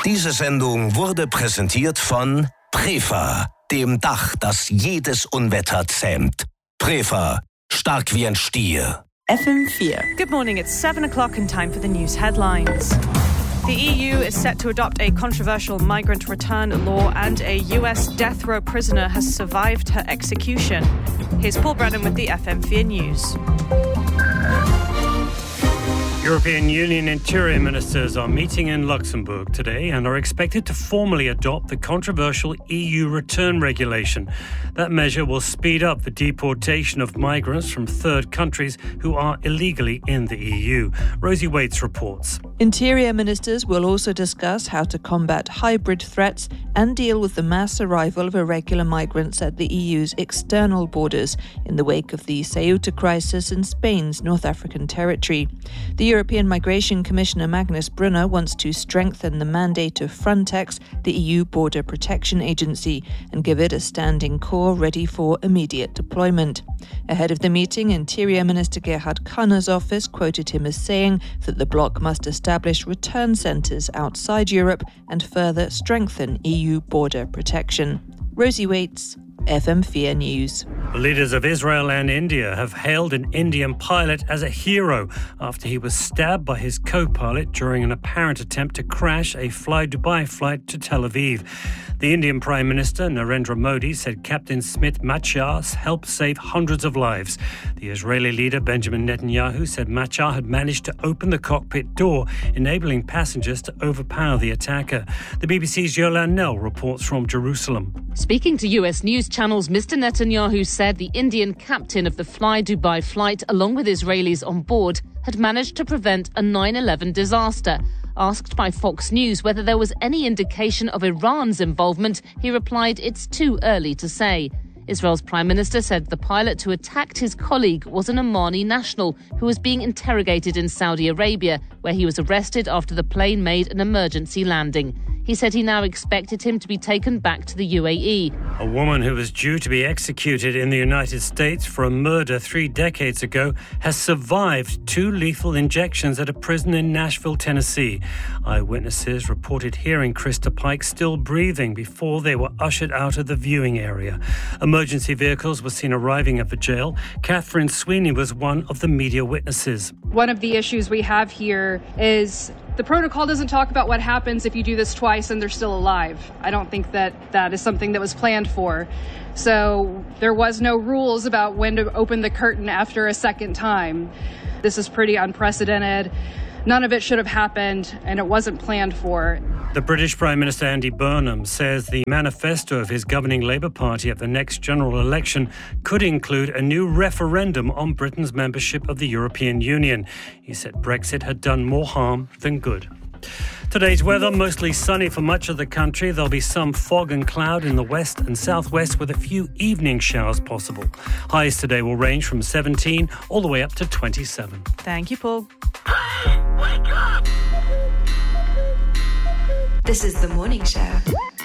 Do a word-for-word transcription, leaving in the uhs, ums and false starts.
Diese Sendung wurde präsentiert von Prefa, dem Dach, das jedes Unwetter zähmt. Prefa, stark wie ein Stier. F M four. Good morning, it's seven o'clock and time for the news headlines. The E U is set to adopt a controversial migrant return law, and a U S death row prisoner has survived her execution. Here's Paul Brennan with the F M four News. European Union interior ministers are meeting in Luxembourg today and are expected to formally adopt the controversial E U return regulation. That measure will speed up the deportation of migrants from third countries who are illegally in the E U. Rosie Waits reports. Interior ministers will also discuss how to combat hybrid threats and deal with the mass arrival of irregular migrants at the E U's external borders in the wake of the Ceuta crisis in Spain's North African territory. The European Migration Commissioner Magnus Brunner wants to strengthen the mandate of Frontex, the E U border protection agency, and give it a standing corps ready for immediate deployment. Ahead of the meeting, Interior Minister Gerhard Kahner's office quoted him as saying that the bloc must establish return centres outside Europe and further strengthen E U border protection. Rosie Waits, F M four News. The leaders of Israel and India have hailed an Indian pilot as a hero after he was stabbed by his co-pilot during an apparent attempt to crash a Fly Dubai flight to Tel Aviv. The Indian Prime Minister Narendra Modi said Captain Smit Machar helped save hundreds of lives. The Israeli leader Benjamin Netanyahu said Machar had managed to open the cockpit door, enabling passengers to overpower the attacker. The B B C's Yolande Nell reports from Jerusalem. Speaking to U S news channels, Mister Netanyahu said the Indian captain of the Fly Dubai flight, along with Israelis on board, had managed to prevent a nine eleven disaster. Asked by Fox News whether there was any indication of Iran's involvement, he replied, "It's too early to say." Israel's Prime Minister said the pilot who attacked his colleague was an Omani national who was being interrogated in Saudi Arabia, where he was arrested after the plane made an emergency landing. He said he now expected him to be taken back to the U A E. A woman who was due to be executed in the United States for a murder three decades ago has survived two lethal injections at a prison in Nashville, Tennessee. Eyewitnesses reported hearing Krista Pike still breathing before they were ushered out of the viewing area. Emergency vehicles were seen arriving at the jail. Catherine Sweeney was one of the media witnesses. One of the issues we have here is the protocol doesn't talk about what happens if you do this twice and they're still alive. I don't think that that is something that was planned for. So there was no rules about when to open the curtain after a second time. This is pretty unprecedented. None of it should have happened, and it wasn't planned for. The British Prime Minister Andy Burnham says the manifesto of his governing Labour Party at the next general election could include a new referendum on Britain's membership of the European Union. He said Brexit had done more harm than good. Today's weather, mostly sunny for much of the country. There'll be some fog and cloud in the west and southwest with a few evening showers possible. Highs today will range from seventeen all the way up to twenty-seven. Thank you, Paul. This is The Morning Show.